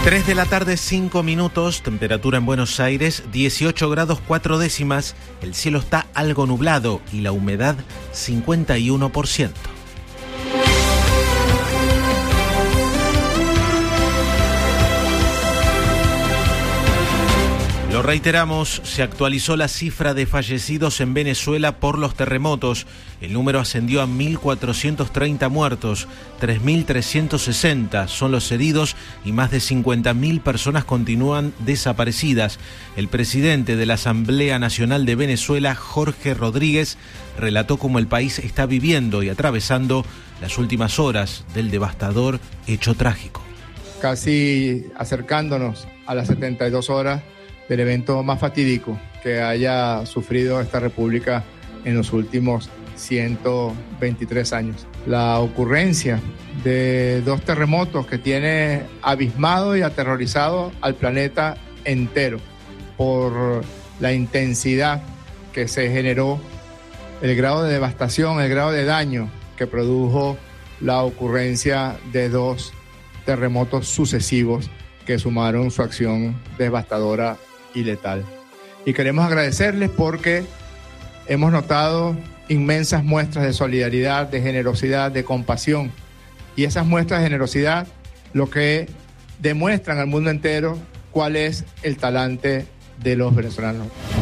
3 de la tarde, 5 minutos, temperatura en Buenos Aires, 18 grados 4 décimas, el cielo está algo nublado y la humedad 51%. Lo reiteramos, se actualizó la cifra de fallecidos en Venezuela por los terremotos. El número ascendió a 1.430 muertos, 3.360 son los heridos y más de 50.000 personas continúan desaparecidas. El presidente de la Asamblea Nacional de Venezuela, Jorge Rodríguez, relató cómo el país está viviendo y atravesando las últimas horas del devastador hecho trágico. Casi acercándonos a las 72 horas del evento más fatídico que haya sufrido esta república en los últimos 123 años. La ocurrencia de dos terremotos que tiene abismado y aterrorizado al planeta entero por la intensidad que se generó, el grado de devastación, el grado de daño que produjo la ocurrencia de dos terremotos sucesivos que sumaron su acción devastadora y letal. Y queremos agradecerles porque hemos notado inmensas muestras de solidaridad, de generosidad, de compasión. Y esas muestras de generosidad lo que demuestran al mundo entero cuál es el talante de los venezolanos.